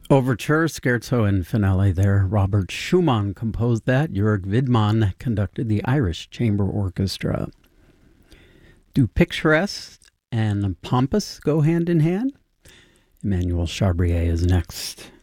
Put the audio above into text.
Overture, Scherzo, and Finale there. Robert Schumann composed that. Jörg Widmann conducted the Irish Chamber Orchestra. Do picturesque and pompous go hand in hand? Emmanuel Chabrier is next.